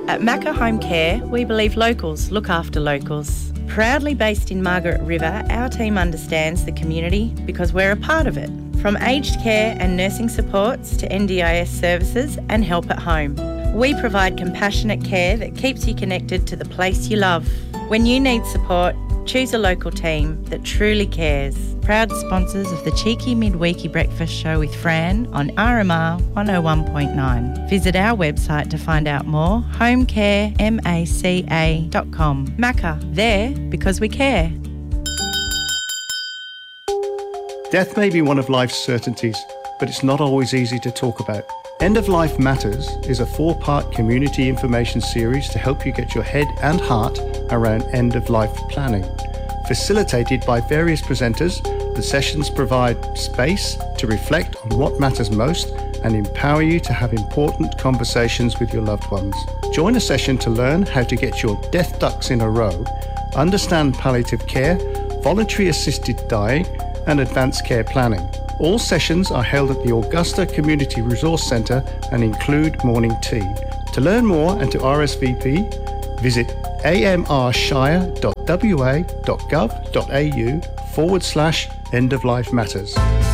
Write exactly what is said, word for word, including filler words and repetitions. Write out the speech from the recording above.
At Macca Home Care, we believe locals look after locals. Proudly based in Margaret River, our team understands the community because we're a part of it. From aged care and nursing supports to N D I S services and help at home, we provide compassionate care that keeps you connected to the place you love. When you need support, choose a local team that truly cares. Proud sponsors of the Cheeky Midweeky Breakfast Show with Fran on R M R one oh one point nine. Visit our website to find out more, home care maca dot com. Macca, there because we care. Death may be one of life's certainties, but it's not always easy to talk about. End of Life Matters is a four-part community information series to help you get your head and heart around end-of-life planning. Facilitated by various presenters, the sessions provide space to reflect on what matters most and empower you to have important conversations with your loved ones. Join a session to learn how to get your death ducks in a row, understand palliative care, voluntary assisted dying, and advanced care planning. All sessions are held at the Augusta Community Resource Centre and include morning tea. To learn more and to R S V P, visit amrshire.wa.gov.au forward slash end of life matters.